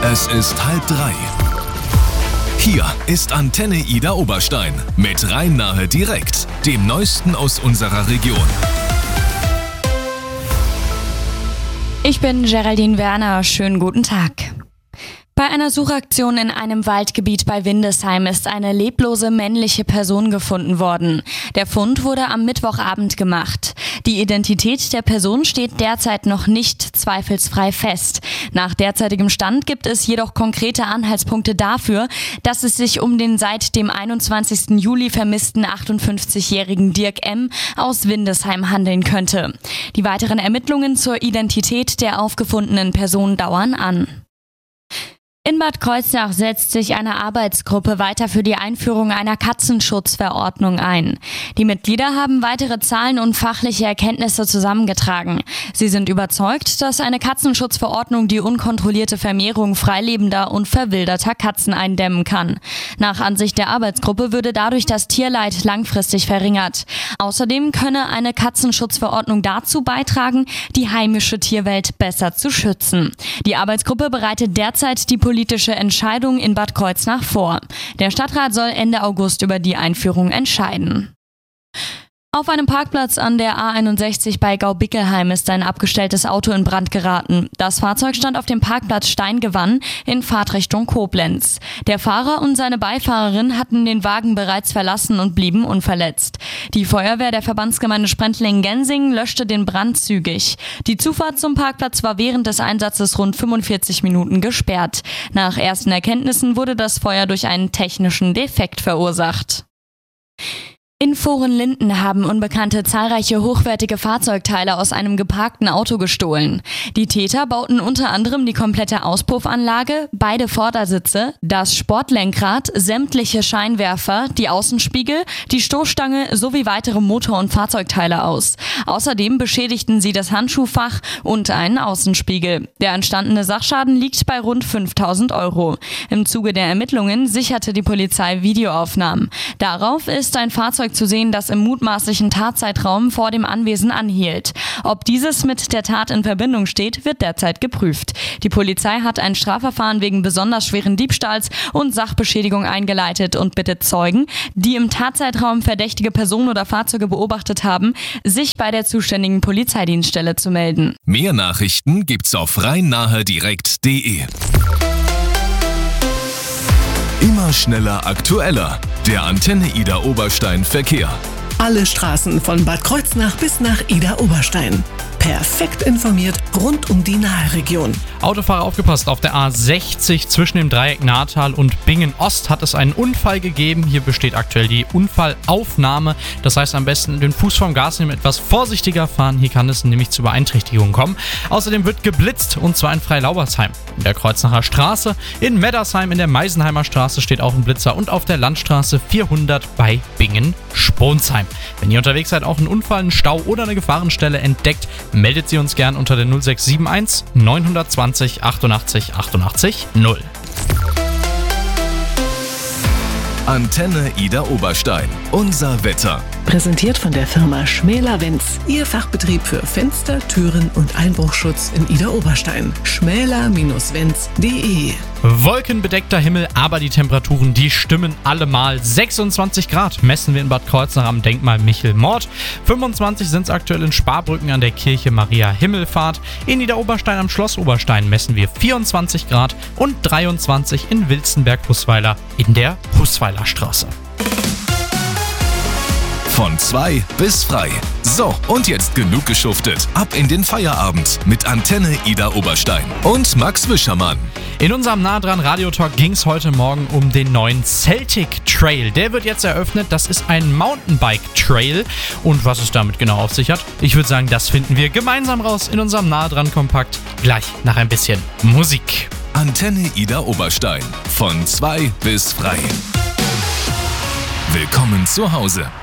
Es ist 2:30. Hier ist Antenne Ida Oberstein mit Rhein-Nahe direkt, dem Neuesten aus unserer Region. Ich bin Geraldine Werner, schönen guten Tag. Bei einer Suchaktion in einem Waldgebiet bei Windesheim ist eine leblose männliche Person gefunden worden. Der Fund wurde am Mittwochabend gemacht. Die Identität der Person steht derzeit noch nicht zweifelsfrei fest. Nach derzeitigem Stand gibt es jedoch konkrete Anhaltspunkte dafür, dass es sich um den seit dem 21. Juli vermissten 58-jährigen Dirk M. aus Windesheim handeln könnte. Die weiteren Ermittlungen zur Identität der aufgefundenen Person dauern an. In Bad Kreuznach setzt sich eine Arbeitsgruppe weiter für die Einführung einer Katzenschutzverordnung ein. Die Mitglieder haben weitere Zahlen und fachliche Erkenntnisse zusammengetragen. Sie sind überzeugt, dass eine Katzenschutzverordnung die unkontrollierte Vermehrung freilebender und verwilderter Katzen eindämmen kann. Nach Ansicht der Arbeitsgruppe würde dadurch das Tierleid langfristig verringert. Außerdem könne eine Katzenschutzverordnung dazu beitragen, die heimische Tierwelt besser zu schützen. Die Arbeitsgruppe bereitet derzeit die politische Entscheidung in Bad Kreuznach vor. Der Stadtrat soll Ende August über die Einführung entscheiden. Auf einem Parkplatz an der A61 bei Gaubickelheim ist ein abgestelltes Auto in Brand geraten. Das Fahrzeug stand auf dem Parkplatz Steingewann in Fahrtrichtung Koblenz. Der Fahrer und seine Beifahrerin hatten den Wagen bereits verlassen und blieben unverletzt. Die Feuerwehr der Verbandsgemeinde Sprendlingen-Gensingen löschte den Brand zügig. Die Zufahrt zum Parkplatz war während des Einsatzes rund 45 Minuten gesperrt. Nach ersten Erkenntnissen wurde das Feuer durch einen technischen Defekt verursacht. In Vorenlinden haben Unbekannte zahlreiche hochwertige Fahrzeugteile aus einem geparkten Auto gestohlen. Die Täter bauten unter anderem die komplette Auspuffanlage, beide Vordersitze, das Sportlenkrad, sämtliche Scheinwerfer, die Außenspiegel, die Stoßstange sowie weitere Motor- und Fahrzeugteile aus. Außerdem beschädigten sie das Handschuhfach und einen Außenspiegel. Der entstandene Sachschaden liegt bei rund 5.000 Euro. Im Zuge der Ermittlungen sicherte die Polizei Videoaufnahmen. Darauf ist ein Fahrzeug zu sehen, das im mutmaßlichen Tatzeitraum vor dem Anwesen anhielt. Ob dieses mit der Tat in Verbindung steht, wird derzeit geprüft. Die Polizei hat ein Strafverfahren wegen besonders schweren Diebstahls und Sachbeschädigung eingeleitet und bittet Zeugen, die im Tatzeitraum verdächtige Personen oder Fahrzeuge beobachtet haben, sich bei der zuständigen Polizeidienststelle zu melden. Mehr Nachrichten gibt's auf rhein-nahe-direkt.de. Immer schneller, aktueller. Der Antenne Ida Oberstein Verkehr. Alle Straßen von Bad Kreuznach bis nach Ida Oberstein. Perfekt informiert rund um die Nahe-Region. Autofahrer aufgepasst, auf der A60 zwischen dem Dreieck Nahtal und Bingen-Ost hat es einen Unfall gegeben. Hier besteht aktuell die Unfallaufnahme. Das heißt, am besten den Fuß vom Gas nehmen, etwas vorsichtiger fahren. Hier kann es nämlich zu Beeinträchtigungen kommen. Außerdem wird geblitzt, und zwar in Freilaubersheim. In der Kreuznacher Straße, in Meddersheim, in der Meisenheimer Straße steht auch ein Blitzer und auf der Landstraße 400 bei Bingen-Sponsheim. Wenn ihr unterwegs seid, auch einen Unfall, einen Stau oder eine Gefahrenstelle entdeckt, meldet sie uns gern unter der 0671 920 88 88 0. Antenne Ida Oberstein. Unser Wetter. Präsentiert von der Firma Schmäler-Wenz. Ihr Fachbetrieb für Fenster, Türen und Einbruchschutz in Ida Oberstein. schmäler-wenz.de. Wolkenbedeckter Himmel, aber die Temperaturen, die stimmen allemal. 26 Grad messen wir in Bad Kreuznach am Denkmal Michel-Mord. 25 sind es aktuell in Sparbrücken an der Kirche Maria Himmelfahrt. In Ida Oberstein am Schloss Oberstein messen wir 24 Grad und 23 in Wilstenberg-Hußweiler in der Hußweilerstraße. Von 2 bis frei. So, und jetzt genug geschuftet. Ab in den Feierabend mit Antenne Ida Oberstein und Max Wischermann. In unserem Nah dran Radiotalk ging es heute Morgen um den neuen Celtic Trail. Der wird jetzt eröffnet. Das ist ein Mountainbike Trail. Und was es damit genau auf sich hat, ich würde sagen, das finden wir gemeinsam raus in unserem Nah dran Kompakt. Gleich nach ein bisschen Musik. Antenne Ida Oberstein. Von 2 bis frei. Willkommen zu Hause.